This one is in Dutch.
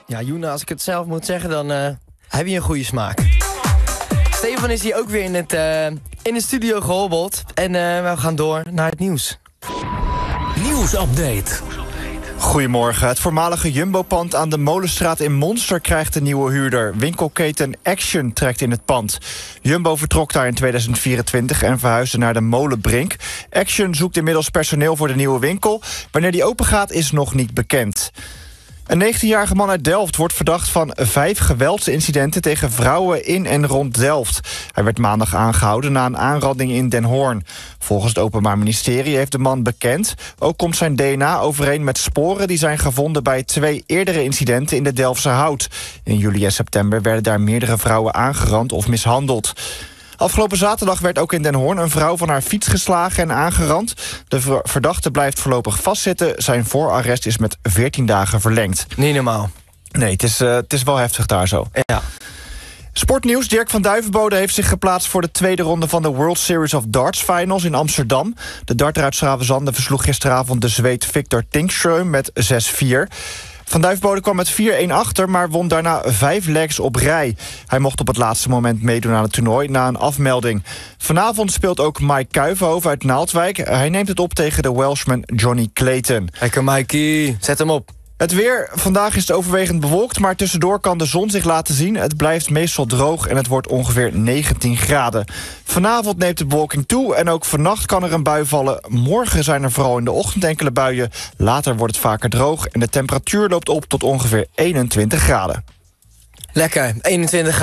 Ja, Joena, als ik het zelf moet zeggen, dan heb je een goede smaak. Stefan is hier ook weer in de studio gehobbeld. En we gaan door naar het nieuws. Nieuwsupdate. Goedemorgen. Het voormalige Jumbo-pand aan de Molenstraat in Monster krijgt een nieuwe huurder. Winkelketen Action trekt in het pand. Jumbo vertrok daar in 2024 en verhuisde naar de Molenbrink. Action zoekt inmiddels personeel voor de nieuwe winkel. Wanneer die open gaat is nog niet bekend. Een 19-jarige man uit Delft wordt verdacht van 5 geweldsincidenten tegen vrouwen in en rond Delft. Hij werd maandag aangehouden na een aanranding in Den Hoorn. Volgens het Openbaar Ministerie heeft de man bekend. Ook komt zijn DNA overeen met sporen die zijn gevonden bij 2 eerdere incidenten in de Delftse Hout. In juli en september werden daar meerdere vrouwen aangerand of mishandeld. Afgelopen zaterdag werd ook in Den Hoorn een vrouw van haar fiets geslagen en aangerand. De verdachte blijft voorlopig vastzitten. Zijn voorarrest is met 14 dagen verlengd. Niet normaal. Nee, het is wel heftig daar zo. Ja. Sportnieuws. Dirk van Duivenbode heeft zich geplaatst voor de tweede ronde van de World Series of Darts Finals in Amsterdam. De darter uit Stravenzande versloeg gisteravond de Zweed Victor Tinkström met 6-4. Van Duivenbode kwam met 4-1 achter, maar won daarna 5 legs op rij. Hij mocht op het laatste moment meedoen aan het toernooi na een afmelding. Vanavond speelt ook Mike Kuivenhoven uit Naaldwijk. Hij neemt het op tegen de Welshman Johnny Clayton. Lekker Mikey, zet hem op. Het weer. Vandaag is het overwegend bewolkt, maar tussendoor kan de zon zich laten zien. Het blijft meestal droog en het wordt ongeveer 19 graden. Vanavond neemt de bewolking toe en ook vannacht kan er een bui vallen. Morgen zijn er vooral in de ochtend enkele buien. Later wordt het vaker droog en de temperatuur loopt op tot ongeveer 21 graden. Lekker, 21 graden.